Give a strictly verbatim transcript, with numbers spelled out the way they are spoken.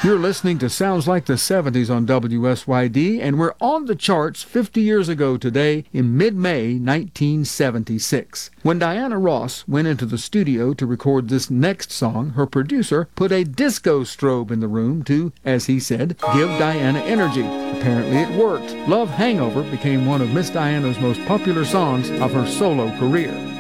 You're listening to Sounds Like the seventies on W S Y D, and we're on the charts fifty years ago today in mid-May nineteen seventy-six. When Diana Ross went into the studio to record this next song, her producer put a disco strobe in the room to, as he said, give Diana energy. Apparently it worked. Love Hangover became one of Miss Diana's most popular songs of her solo career.